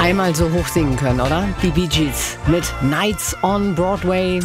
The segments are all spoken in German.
einmal so hoch singen können, oder? Die Bee Gees mit Nights on Broadway.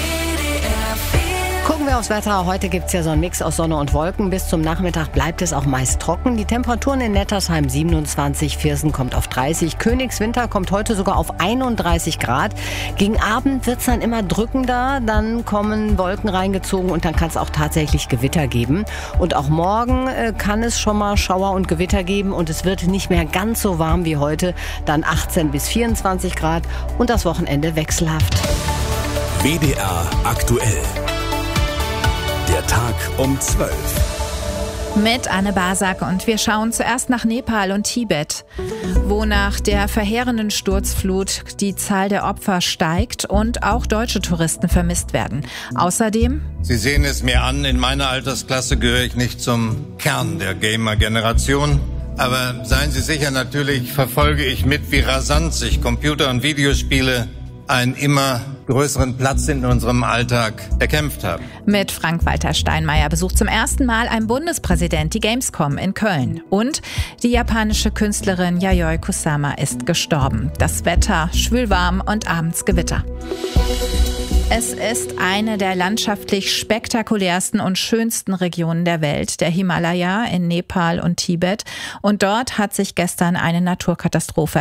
Gucken wir aufs Wetter. Heute gibt's ja so einen Mix aus Sonne und Wolken. Bis zum Nachmittag bleibt es auch meist trocken. Die Temperaturen in Nettersheim 27, Viersen kommt auf 30, Königswinter kommt heute sogar auf 31 Grad. Gegen Abend wird's dann immer drückender, dann kommen Wolken reingezogen und dann kann es auch tatsächlich Gewitter geben. Und auch morgen kann es schon mal Schauer und Gewitter geben und es wird nicht mehr ganz so warm wie heute. Dann 18 bis 24 Grad und das Wochenende wechselhaft. WDR aktuell. Der Tag um 12. Mit Anne Basak und wir schauen zuerst nach Nepal und Tibet, wo nach der verheerenden Sturzflut die Zahl der Opfer steigt und auch deutsche Touristen vermisst werden. Außerdem: Sie sehen es mir an, in meiner Altersklasse gehöre ich nicht zum Kern der Gamer-Generation. Aber seien Sie sicher, natürlich verfolge ich mit, wie rasant sich Computer- und Videospiele einen immer größeren Platz in unserem Alltag erkämpft haben. Mit Frank-Walter Steinmeier besucht zum ersten Mal ein Bundespräsident die Gamescom in Köln. Und die japanische Künstlerin Yayoi Kusama ist gestorben. Das Wetter schwülwarm und abends Gewitter. Es ist eine der landschaftlich spektakulärsten und schönsten Regionen der Welt, der Himalaya in Nepal und Tibet. Und dort hat sich gestern eine Naturkatastrophe